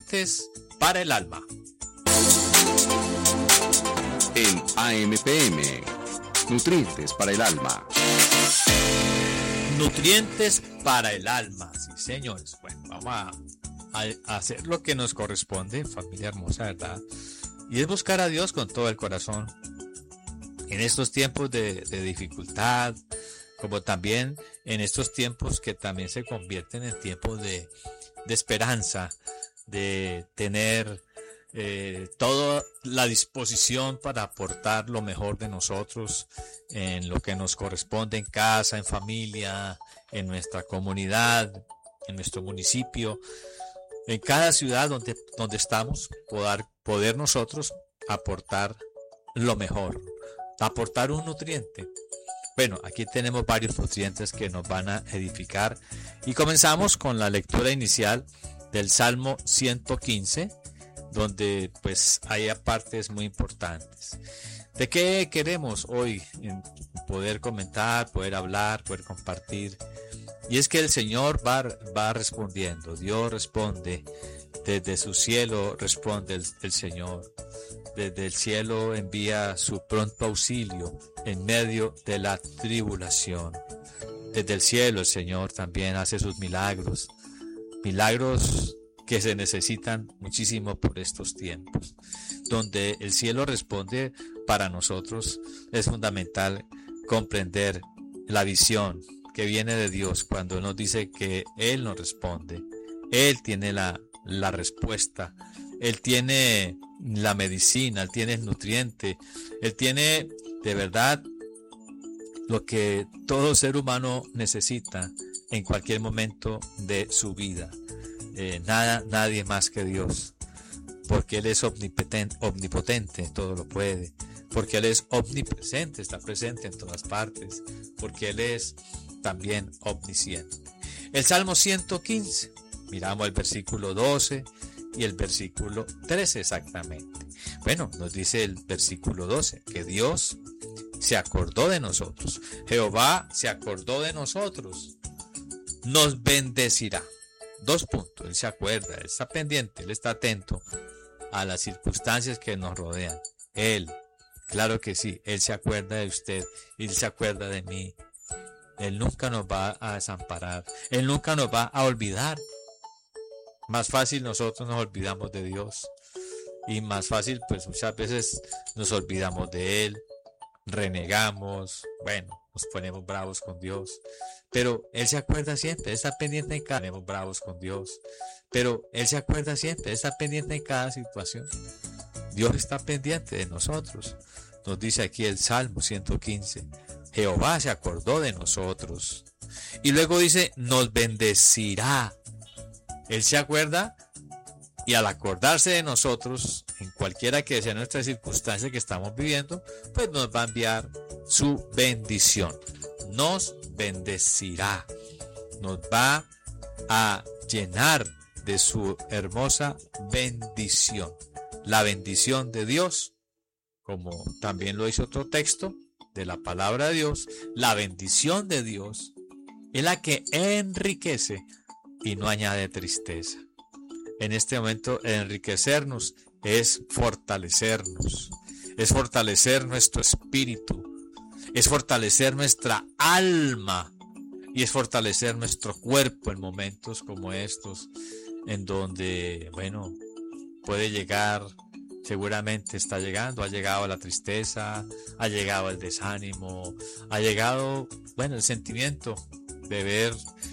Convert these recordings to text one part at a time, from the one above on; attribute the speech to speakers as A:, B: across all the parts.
A: Nutrientes para el alma.
B: En AMPM, Nutrientes para el alma.
A: Nutrientes para el alma, sí señores. Bueno, vamos a hacer lo que nos corresponde, familia hermosa, ¿verdad? Y es buscar a Dios con todo el corazón. En estos tiempos de dificultad, como también en estos tiempos que también se convierten en tiempos de esperanza, de tener toda la disposición para aportar lo mejor de nosotros en lo que nos corresponde en casa, en familia, en nuestra comunidad, en nuestro municipio, en cada ciudad donde estamos, poder nosotros aportar lo mejor, aportar un nutriente. Bueno, aquí tenemos varios nutrientes que nos van a edificar y comenzamos con la lectura inicial del Salmo 115, donde pues hay partes muy importantes. ¿De qué queremos hoy poder comentar, poder hablar, poder compartir? Y es que el Señor va respondiendo, Dios responde, desde su cielo responde el Señor, desde el cielo envía su pronto auxilio en medio de la tribulación. Desde el cielo el Señor también hace sus milagros que se necesitan muchísimo por estos tiempos. Donde el cielo responde, para nosotros es fundamental comprender la visión que viene de Dios cuando nos dice que Él nos responde. Él tiene la respuesta, Él tiene la medicina, Él tiene el nutriente, Él tiene de verdad lo que todo ser humano necesita en cualquier momento de su vida. Nadie más que Dios, porque Él es omnipotente, todo lo puede, porque Él es omnipresente, está presente en todas partes, porque Él es también omnisciente. El Salmo 115, miramos el versículo 12 y el versículo 13 exactamente. Bueno, nos dice el versículo 12 que Dios se acordó de nosotros, Jehová se acordó de nosotros, nos bendecirá. 2 puntos, Él se acuerda, Él está pendiente, Él está atento a las circunstancias que nos rodean. Él, claro que sí, Él se acuerda de usted, Él se acuerda de mí. Él nunca nos va a desamparar, Él nunca nos va a olvidar. Más fácil nosotros nos olvidamos de Dios y más fácil pues muchas veces nos olvidamos de Él, renegamos, bueno, nos ponemos bravos con Dios. Pero Él se acuerda siempre, Él está pendiente en cada... Ponemos bravos con Dios, pero Él se acuerda siempre, Él está pendiente en cada situación. Dios está pendiente de nosotros. Nos dice aquí el Salmo 115, Jehová se acordó de nosotros. Y luego dice, nos bendecirá. Él se acuerda y al acordarse de nosotros, en cualquiera que sea nuestra circunstancia que estamos viviendo, pues nos va a enviar su bendición. Nos bendecirá, nos va a llenar de su hermosa bendición. La bendición de Dios, como también lo dice otro texto de la palabra de Dios, la bendición de Dios es la que enriquece y no añade tristeza. En este momento, enriquecernos es fortalecernos, es fortalecer nuestro espíritu, es fortalecer nuestra alma y es fortalecer nuestro cuerpo en momentos como estos, en donde, bueno, puede llegar, seguramente está llegando, ha llegado la tristeza, ha llegado el desánimo, ha llegado, bueno, el sentimiento de ver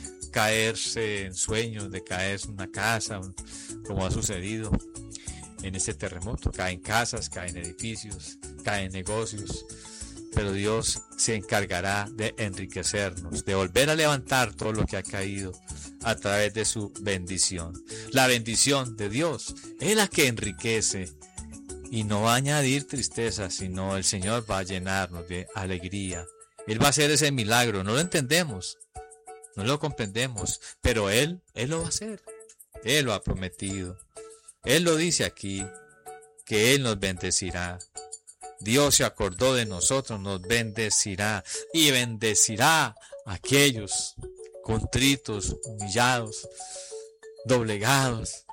A: caerse en sueños, de caerse en una casa, como ha sucedido en este terremoto. Caen casas, caen edificios, caen negocios, pero Dios se encargará de enriquecernos, de volver a levantar todo lo que ha caído a través de su bendición. La bendición de Dios es la que enriquece y no va a añadir tristeza, sino el Señor va a llenarnos de alegría. Él va a hacer ese milagro, no lo entendemos, no lo comprendemos, pero Él lo va a hacer. Él lo ha prometido. Él lo dice aquí, que Él nos bendecirá. Dios se acordó de nosotros, nos bendecirá y bendecirá a aquellos contritos, humillados, doblegados,